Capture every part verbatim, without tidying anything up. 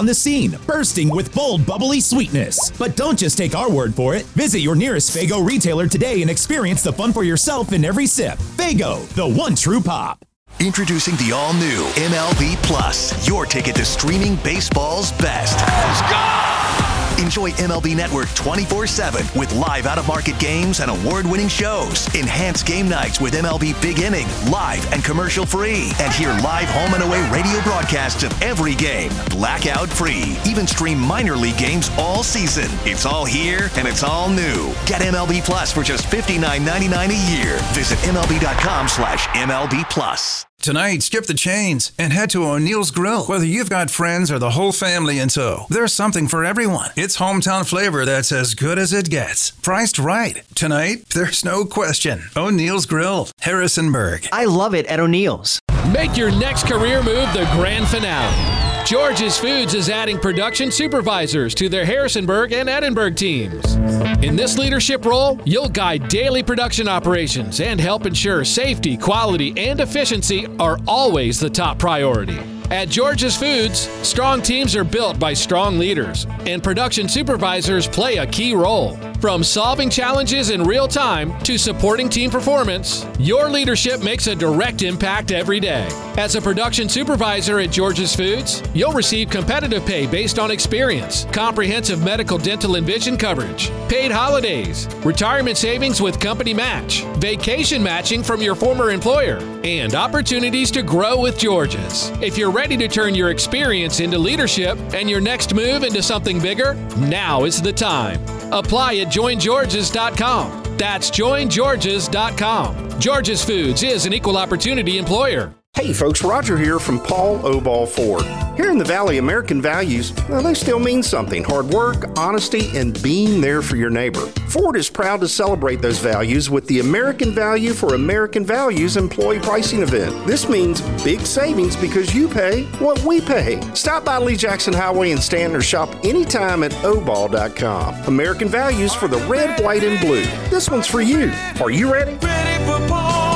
the scene, bursting with bold, bubbly sweetness. But don't just take our word for it. Visit your nearest Faygo retailer today and experience the fun for yourself in every sip. Faygo, the one true pop. Introducing the all-new M L B Plus, your ticket to streaming baseball's best. Let's go! Enjoy M L B Network twenty-four seven with live out-of-market games and award-winning shows. Enhance game nights with M L B Big Inning, live and commercial-free. And hear live home and away radio broadcasts of every game, blackout-free. Even stream minor league games all season. It's all here and it's all new. Get M L B Plus for just fifty-nine ninety-nine a year. Visit MLB.com slash MLB Plus. Tonight, skip the chains and head to O'Neill's Grill. Whether you've got friends or the whole family in tow, there's something for everyone. It's hometown flavor that's as good as it gets. Priced right. Tonight, there's no question. O'Neill's Grill, Harrisonburg. I love it at O'Neill's. Make your next career move the grand finale. George's Foods is adding production supervisors to their Harrisonburg and Edinburgh teams. In this leadership role, you'll guide daily production operations and help ensure safety, quality, and efficiency are always the top priority. At George's Foods, strong teams are built by strong leaders, and production supervisors play a key role. From solving challenges in real time to supporting team performance, your leadership makes a direct impact every day. As a production supervisor at George's Foods, you'll receive competitive pay based on experience, comprehensive medical, dental, and vision coverage, paid holidays, retirement savings with company match, vacation matching from your former employer, and opportunities to grow with George's. If you're ready to turn your experience into leadership and your next move into something bigger, now is the time. Apply at join georges dot com. That's join georges dot com. George's Foods is an equal opportunity employer. Hey folks, Roger here from Paul Obal Ford. Here in the Valley, American values, well, they still mean something. Hard work, honesty, and being there for your neighbor. Ford is proud to celebrate those values with the American Value for American Values employee pricing event. This means big savings because you pay what we pay. Stop by Lee Jackson Highway in Stanton or shop anytime at obal dot com. American Values for the red, white, and blue. This one's for you. Are you ready? Ready for Paul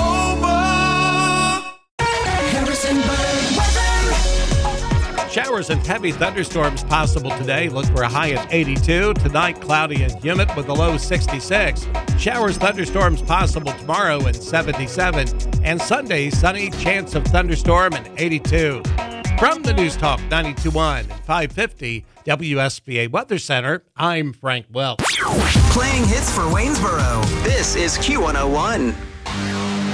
Obal. Harrisonburg weather. Showers and heavy thunderstorms possible today. Look for a high of eighty-two. Tonight, cloudy and humid with a low sixty-six. Showers, thunderstorms possible tomorrow and seventy-seven. And Sunday, sunny, chance of thunderstorm and eighty-two. From the News Talk ninety-two point one and five fifty W S B A Weather Center, I'm Frank Welch. Playing hits for Waynesboro. This is Q one oh one.